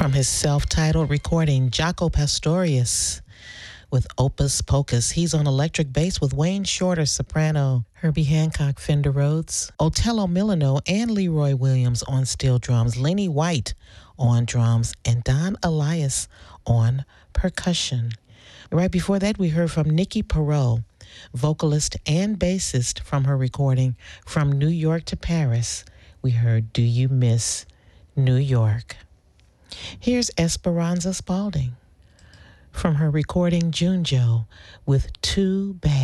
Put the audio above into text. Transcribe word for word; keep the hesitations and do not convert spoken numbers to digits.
from his self-titled recording, Jaco Pastorius with Opus Pocus. He's on electric bass with Wayne Shorter, soprano, Herbie Hancock, Fender Rhodes, Otello Milano, and Leroy Williams on steel drums, Lenny White on drums, and Don Elias on percussion. Right before that, we heard from Nikki Perot, vocalist and bassist, from her recording From New York to Paris. We heard Do You Miss New York? Here's Esperanza Spalding from her recording Junjo with Too Bad.